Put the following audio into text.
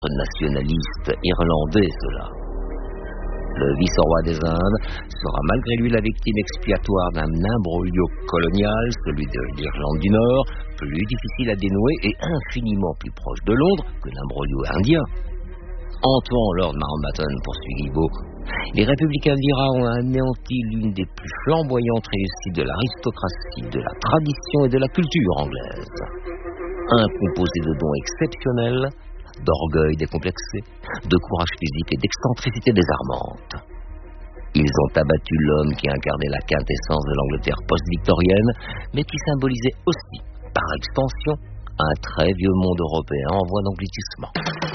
nationaliste irlandais, cela. Le vice-roi des Indes sera malgré lui la victime expiatoire d'un imbroglio colonial, celui de l'Irlande du Nord, plus difficile à dénouer et infiniment plus proche de Londres que l'imbroglio indien. Antoine Lord Mountbatten, poursuit Guilbault, les républicains d'Ira ont anéanti l'une des plus flamboyantes réussites de l'aristocratie, de la tradition et de la culture anglaise. Un composé de dons exceptionnels, d'orgueil décomplexé, de courage physique et d'excentricité désarmante. Ils ont abattu l'homme qui incarnait la quintessence de l'Angleterre post-victorienne, mais qui symbolisait aussi, par extension, un très vieux monde européen en voie d'engloutissement.